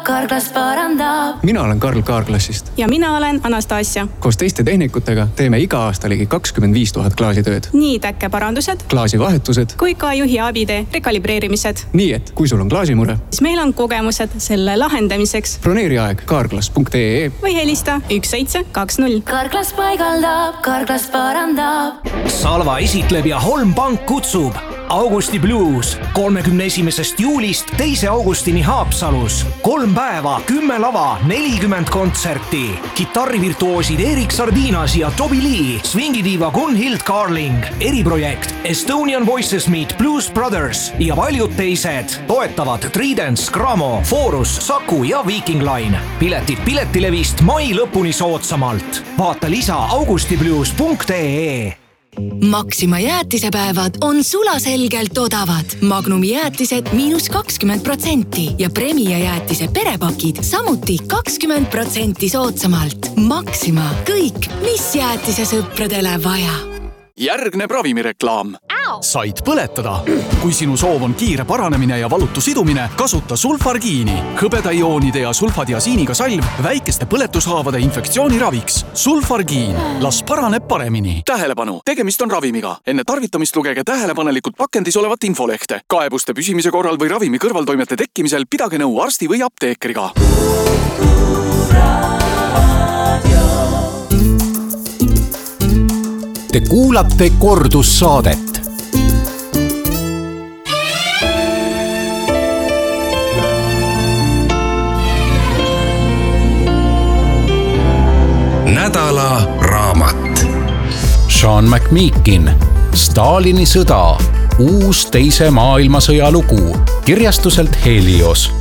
Carglass parandab. Mina olen Karl Carglassist. Ja mina olen Anastasia. Koos teiste tehnikutega teeme iga aasta ligi 25 000 klaasitööd. Nii täkkeparandused, klaasivahetused kui ka juhi abitee rekalibreerimised. Nii et kui sul on klaasimure, siis meil on kogemused selle lahendamiseks. Broneeri aeg carglass.ee või helista 1720. Carglass paigaldab, Carglass parandab. Salva esitleb ja Holm Pank kutsub Augusti Blues 31. juulist 2. augustini Haapsalus. 3 päeva, 10 lava, 40 kontserti. Kitarrivirtuoosid Erik Sardinas ja Toby Lee, swingidiiva Gunhild Carling, eriprojekt Estonian Voices Meet Blues Brothers ja paljud teised. Toetavad Tridents, Gramo, Forus, Saku ja Viking Line. Piletid Piletilevist mai lõpuni soodsamalt. Vaata lisa augustiblues.ee. Maxima jäätisepäevad on sulaselgelt odavad. Magnumi jäätised -20% ja Premia jäätise perepakid samuti 20% soodsamalt. Maxima, kõik, mis jäätise sõpradele vaja. Järgneb ravimireklaam. Said põletada? Kui sinu soov on kiire paranemine ja valutu sidumine, kasuta sulfargiini. Hõbedaioonide ja sulfadiasiiniga salv väikeste põletushaavade infektsiooniraviks. Sulfargiin. Las paraneb paremini. Tähelepanu! Tegemist on ravimiga. Enne tarvitamist lugege tähelepanelikult pakendis olevat infolehte. Kaebuste püsimise korral või ravimi kõrvaltoimete tekkimisel pidage nõu arsti või apteekriga. Te kuulate kordussaadet. Nädala raamat. Sean McMeekin, Stalini sõda, uus teise maailmasõja lugu, kirjastuselt Helios.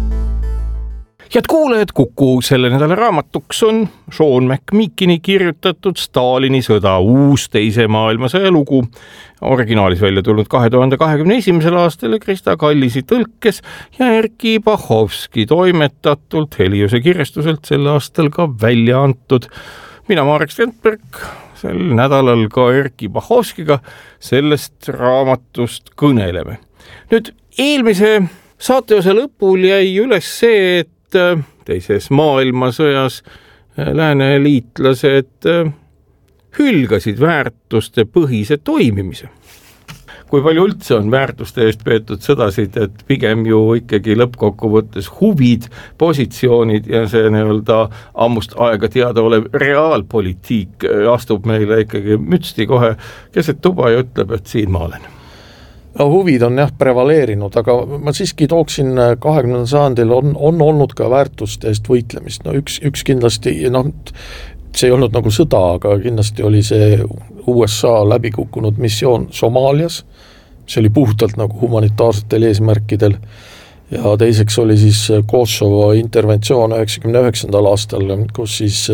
Head kuulajad, Kuku selle nädala raamatuks on Sean McMeekini kirjutatud Stalini sõda, uus teise maailmasõja lugu. Originaalis välja tulnud 2021. aastal Krista Kallisi tõlkes ja Erki Bahovski toimetatult Heliose kirjastuselt sel aastal ka välja antud. Mina Marek Stentberg, sel nädalal ka Erki Bahovskiga sellest raamatust kõneleme. Nüüd eelmise saateosa lõpul jäi üles see, et teises maailmasõjas lääne liitlased hülgasid väärtuste põhise toimimise. Kui palju üldse on väärtuste eest peetud sõdasid, et pigem ju ikkagi lõppkokkuvõttes huvid, positsioonid ja see ammust aega teada olev reaalpolitiik astub meile ikkagi mütsti kohe keset tuba ja ütleb, et siin ma olen. No, huvid on prevaleerinud, aga ma siiski tooksin 20. sajandil on olnud ka väärtuste eest võitlemist. No üks kindlasti, see ei olnud nagu sõda, aga kindlasti oli see USA läbikukkunud missioon Somaalias. See oli puhtalt nagu humanitaarsetel eesmärkidel. Ja teiseks oli siis Kosovo interventsioon 99. aastal, kus siis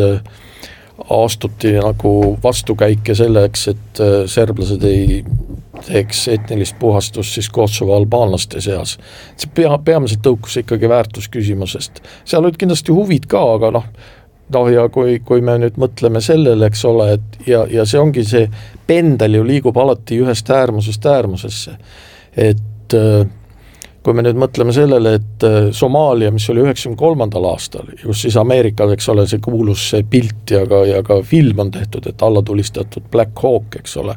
astuti nagu vastukäike selleks, et serblased ei teeks etnilist puhastust siis Kosovo albaanlaste seas. See peamiselt tõukus ikkagi väärtusküsimusest. Seal olid kindlasti huvid ka, aga ja kui me nüüd mõtleme sellele, eks ole, ja see ongi see pendel ju liigub alati ühest äärmusest äärmusesse. Et kui me nüüd mõtleme sellele, et Somaalia, mis oli 93. aastal, kus siis Ameerikal, eks ole, see kuulus see pilt ja ka film on tehtud, et alla tulistatud Black Hawk, eks ole,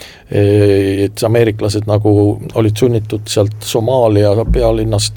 et ameeriklased nagu olid sunnitud sealt Somaalia pealinnast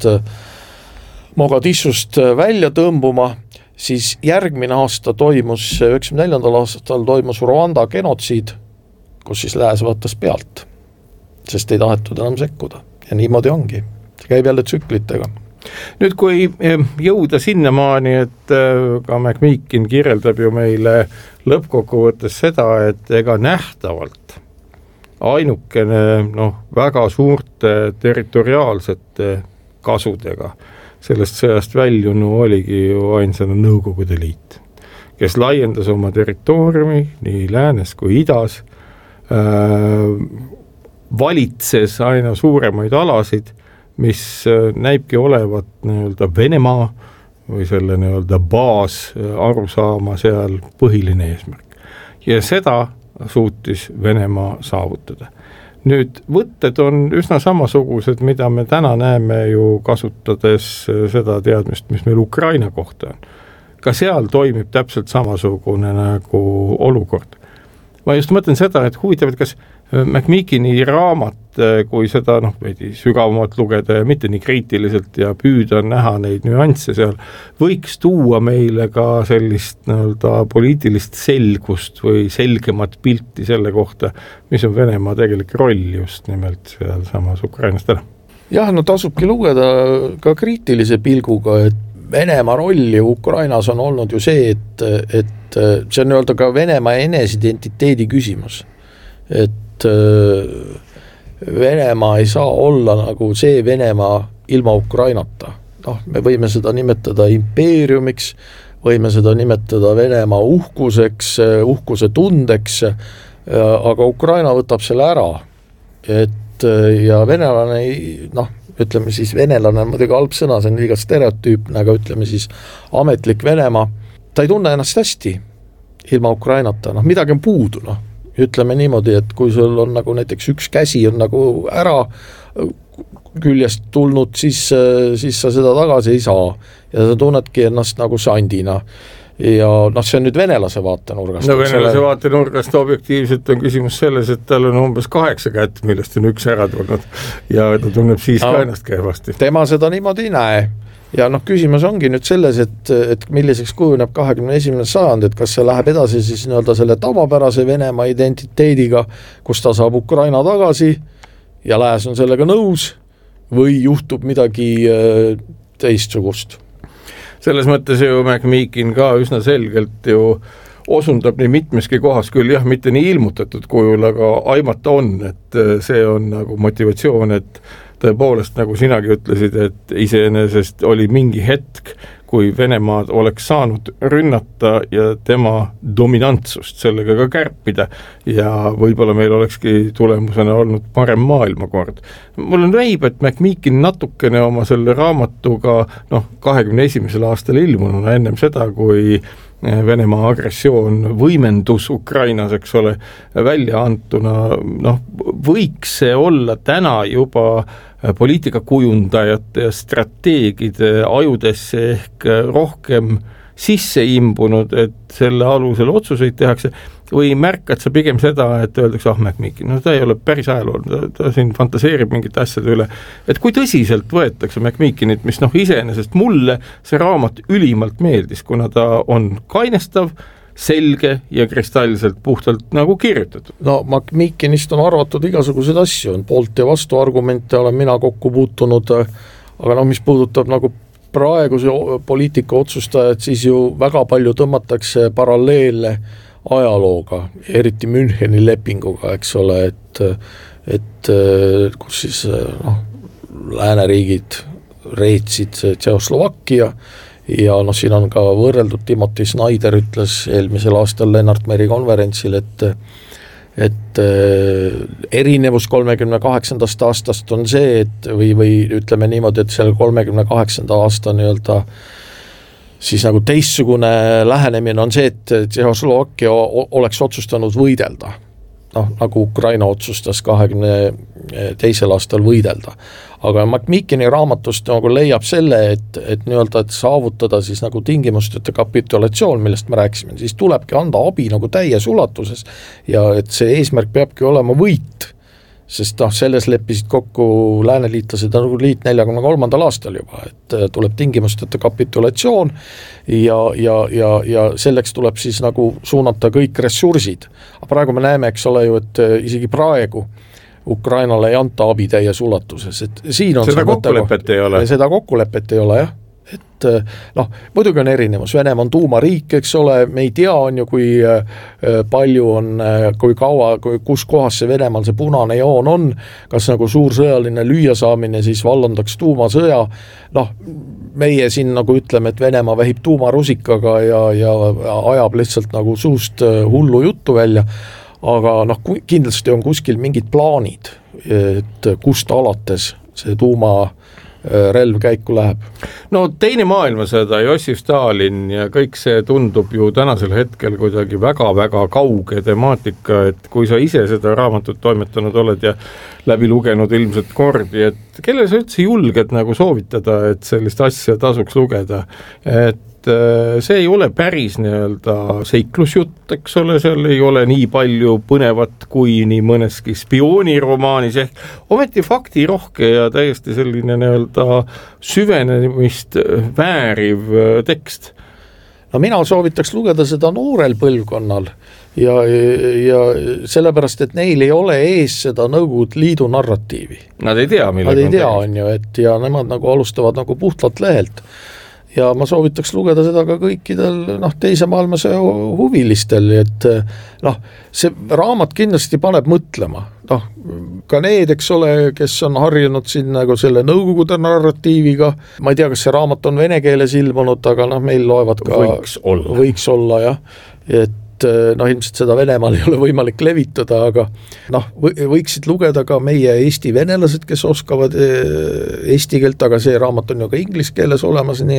Mogadishust välja tõmbuma, siis järgmine aasta toimus, 94. aastal toimus Rwanda genotsiid, kus siis lääs võttas pealt, sest ei tahetud enam sekkuda. Ja niimoodi ongi. See käib jälle tsüklitega. Nüüd kui jõuda sinnamaani, et ka McMeekin kirjeldab ju meile lõppkokkuvõttes seda, et ega nähtavalt ainukene väga suurte territoriaalsete kasudega sellest sõjast väljunu oligi ju ainsana Nõukogude Liit, kes laiendas oma territooriumi nii läänes kui idas, valitses aina suuremaid alasid, mis näibki olevat Venemaa või selle baas arusaama seal põhiline eesmärk. Ja seda suutis Venemaa saavutada. Nüüd võtted on üsna samasugused, mida me täna näeme ju kasutades seda teadmist, mis meil Ukraina kohta on. Ka seal toimib täpselt samasugune nagu olukord. Ma just mõtlen seda, et huvitav, et kas McMeekini raamat, kui seda veidi sügavamalt lugeda ja mitte nii kriitiliselt ja püüda näha neid nüansse seal, võiks tuua meile ka sellist poliitilist selgust või selgemat pilti selle kohta, mis on Venemaa tegelik roll just nimelt seal samas Ukrainas täna. Jah, tasubki lugeda ka kriitilise pilguga, et Venemaa rolli Ukrainas on olnud ju see, et see on ka Venemaa enesidentiteedi küsimus. Et Venemaa ei saa olla nagu see Venemaa ilma Ukrainata. Me võime seda nimetada impeeriumiks, võime seda nimetada Venemaa uhkuseks, uhkuse tundeks, aga Ukraina võtab selle ära. Et ja venelane ütleme siis venelane on muidugi halb sõna, see on liiga stereotüüpne, aga ütleme siis ametlik Venemaa, ta ei tunne ennast hästi ilma Ukrainata, midagi on puudu, ütleme niimoodi, et kui sul on nagu näiteks üks käsi on nagu ära küljest tulnud, siis sa seda tagasi ei saa ja sa tunnedki ennast nagu sandina. Ja see on nüüd venelase vaatenurgast. Venelase vaatenurgast objektiivselt on küsimus selles, et tal on umbes 8 kätt, millest on üks ära tulnud ja ta tunneb siis ka ennast kehvasti. Tema seda niimoodi ei näe ja küsimus ongi nüüd selles, et milliseks kujuneb 21. sajand, et kas see läheb edasi siis selle tavapärase Venemaa identiteediga, kus ta saab Ukraina tagasi ja lääs on sellega nõus või juhtub midagi teistsugust. Selles mõttes ju McMeekin ka üsna selgelt ju osundab nii mitmeski kohas küll, jah, mitte nii ilmutatud kujul, aga aimata on, et see on nagu motivatsioon, et tõepoolest, nagu sinagi ütlesid, et iseenesest oli mingi hetk, kui Venemaad oleks saanud rünnata ja tema dominantsust sellega ka kärpida ja võib-olla meil olekski tulemusena olnud parem maailmakord. Mul on näib, et McMeekin natukene oma selle raamatuga 21. aastal ilmununa ennem seda, kui Venemaa agressioon võimendus Ukrainas, eks ole, välja antuna, võiks see olla täna juba poliitikakujundajate ja strateegide ajudesse ehk rohkem sisse imbunud, et selle alusel otsuseid tehakse või märkad sa pigem seda, et öeldakse, McMeekin, ta ei ole päris ajalool, ta siin fantaseerib mingite asjade üle, et kui tõsiselt võetakse McMeekinit, mis iseenesest mulle see raamat ülimalt meeldis, kuna ta on kainestav, selge ja kristallselt puhtalt nagu kirjutatud. McMeekinist on arvatud igasuguseid asju, on poolt ja vastu argumente olen mina kokku puutunud, aga mis puudutab nagu praeguse poliitika otsustajad, siis ju väga palju tõmmatakse paralleelle ajalooga, eriti Müncheni lepinguga, eks ole, et kus siis lääneriigid reetsid Tšehhoslovakkia ja siin on ka võrreldud, Timothy Snyder ütles eelmisel aastal Lennart Meri konverentsil, et erinevus 38. aastast on see, et või ütleme niimoodi, et selle 38. aasta siis nagu teistsugune lähenemine on see, et Tšehhoslovakkia oleks otsustanud võidelda, nagu Ukraina otsustas 22. aastal võidelda. Aga McMeekini raamatust nagu leiab selle, et saavutada siis nagu tingimusteta kapitulatsioon, millest me rääkisime, siis tulebki anda abi nagu täies ulatuses ja et see eesmärk peabki olema võit, sest selles leppisid kokku lääneliitlased nagu liit 43. aastal juba, et tuleb tingimusteta kapitulatsioon ja selleks tuleb siis nagu suunata kõik ressursid. Aga praegu me näeme, eks ole ju, et isegi praegu Ukrainale ei anta abi täies ulatuses, et siin on seda kokkulepet ei ole. Seda kokkulepet ei ole, jah. Et muidugi on erinevus, Venemaa on tuumariik, eks ole, me ei tea on ju, kui palju on, kui kaua, kus kohas see Venemaal see punane joon on, kas nagu suur sõjaline lüüasaamine siis vallandaks tuumasõja, meie siin nagu ütleme, et Venemaa vähib tuumarusikaga ja ajab lihtsalt nagu suust hullu juttu välja, aga kindlasti on kuskil mingid plaanid, et kust alates see relv käiku läheb. No teine maailmasõda, Jossif Stalin ja kõik see tundub ju tänasel hetkel kuidagi väga-väga kauge temaatika, et kui sa ise seda raamatut toimetanud oled ja läbi lugenud ilmselt kordi, et kellele sa üldse julged nagu soovitada, et sellist asja tasuks lugeda, et see ei ole päris nii-öelda seiklusjutt, eks ole, seal ei ole nii palju põnevat kui nii mõneski spiooniromaanis ehk ometi faktirohke ja täiesti selline nii-öelda süvenemist vääriv tekst. No mina soovitaks lugeda seda noorel põlvkonnal ja sellepärast, et neil ei ole ees seda Nõukogude Liidu narratiivi. Nad ei tea, Nad ei tea, on ju, et ja nemad nagu alustavad nagu puhtalt lehelt. Ja ma soovitaks lugeda seda ka kõikidel teise maailmasõja huvilistel, et see raamat kindlasti paneb mõtlema. Ka need, eks ole, kes on harjunud siin nagu selle Nõukogude narratiiviga, ma ei tea, kas see raamat on vene keeles ilmunud, aga meil loevad ka võiks olla jah, et ilmselt seda Venemaal ei ole võimalik levitada, aga võiksid lugeda ka meie eesti venelased, kes oskavad eesti keelt, aga see raamat on ju ka inglise keeles olemas, nii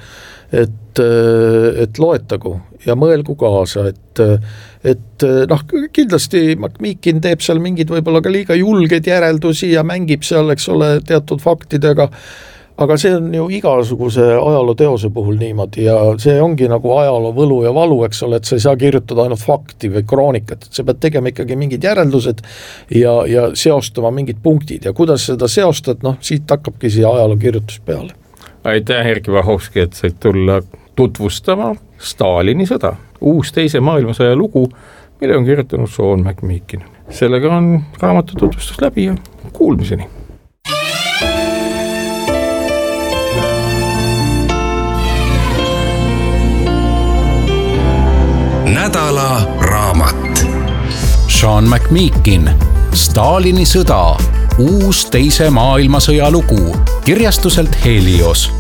et loetagu ja mõelgu kaasa, et kindlasti McMeekin teeb seal mingid võib-olla ka liiga julgeid järeldusi ja mängib seal, eks ole, teatud faktidega, aga see on ju igasuguse ajalooteose puhul niimoodi ja see ongi nagu ajaloo võlu ja valu, eks ole, et sa ei saa kirjutada ainult fakti või kroonikat, et sa pead tegema ikkagi mingid järeldused ja seostama mingid punktid ja kuidas seda seostad, siit hakkabki siia ajaloo kirjutus peale. Aitäh, Erki Vahovski, et said tulla tutvustama Stalini sõda, uus teise maailmasõja lugu, mille on kirjutanud Sean McMeekin. Sellega on raamatu tutvustus läbi ja kuulmiseni. Nädala raamat. Sean McMeekin, Stalini sõda, uus teise maailmasõja lugu, kirjastuselt Helios.